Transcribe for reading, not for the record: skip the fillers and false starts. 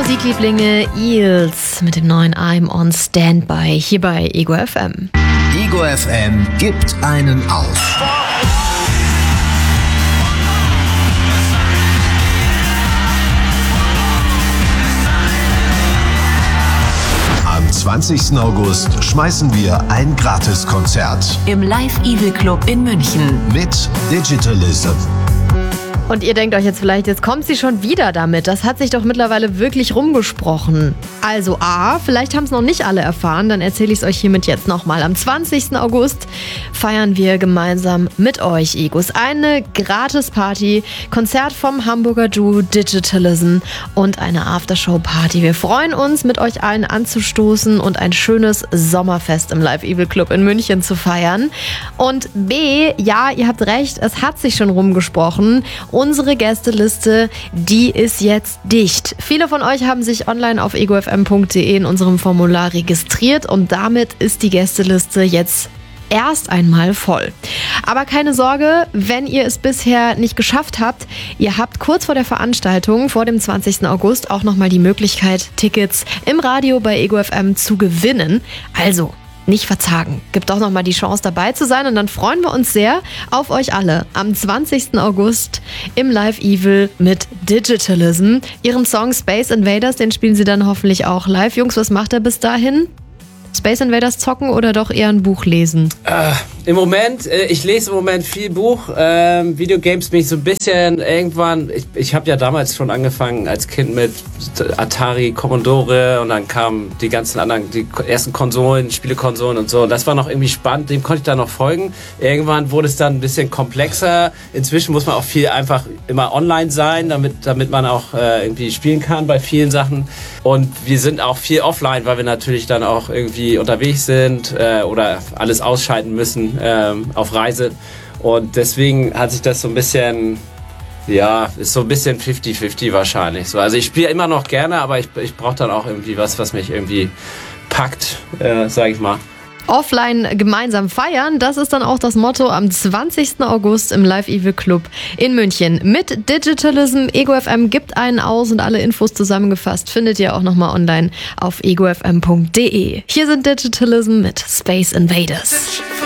Musiklieblinge, Eels mit dem neuen I'm on Standby hier bei Ego FM. Ego FM gibt einen auf. Am 20. August schmeißen wir ein Gratiskonzert im Live Evil Club in München mit Digitalism. Und ihr denkt euch jetzt vielleicht, jetzt kommt sie schon wieder damit. Das hat sich doch mittlerweile wirklich rumgesprochen. Also vielleicht haben es noch nicht alle erfahren, dann erzähle ich es euch hiermit jetzt nochmal. Am 20. August feiern wir gemeinsam mit euch, Egos, eine Gratis-Party, Konzert vom Hamburger Duo Digitalism und eine Aftershow-Party. Wir freuen uns, mit euch allen anzustoßen und ein schönes Sommerfest im Live Evil Club in München zu feiern. Und ja, ihr habt recht, es hat sich schon rumgesprochen. Unsere Gästeliste, die ist jetzt dicht. Viele von euch haben sich online auf egofm.de in unserem Formular registriert und damit ist die Gästeliste jetzt erst einmal voll. Aber keine Sorge, wenn ihr es bisher nicht geschafft habt, ihr habt kurz vor der Veranstaltung, vor dem 20. August, auch nochmal die Möglichkeit, Tickets im Radio bei Ego FM zu gewinnen. Also nicht verzagen. Gibt doch nochmal die Chance dabei zu sein und dann freuen wir uns sehr auf euch alle am 20. August im Live Evil mit Digitalism. Ihren Song Space Invaders, den spielen sie dann hoffentlich auch live. Jungs, was macht ihr bis dahin? Space Invaders zocken oder doch eher ein Buch lesen? Im Moment, ich lese im Moment viel Buch. Videogames bin ich so ein bisschen irgendwann, ich habe ja damals schon angefangen als Kind mit Atari, Commodore und dann kamen die ganzen anderen, die ersten Konsolen, Spielekonsolen und so. Und das war noch irgendwie spannend, dem konnte ich da noch folgen. Irgendwann wurde es dann ein bisschen komplexer. Inzwischen muss man auch viel einfach immer online sein, damit man auch irgendwie spielen kann bei vielen Sachen. Und wir sind auch viel offline, weil wir natürlich dann auch irgendwie unterwegs sind oder alles ausschalten müssen auf Reise. Und deswegen hat sich das so ein bisschen, ist so ein bisschen 50-50 wahrscheinlich. So, also ich spiele immer noch gerne, aber ich brauche dann auch irgendwie was mich irgendwie packt, sag ich mal. Offline gemeinsam feiern, das ist dann auch das Motto am 20. August im Live Evil Club in München. Mit Digitalism, Ego FM gibt einen aus und alle Infos zusammengefasst findet ihr auch nochmal online auf egofm.de. Hier sind Digitalism mit Space Invaders.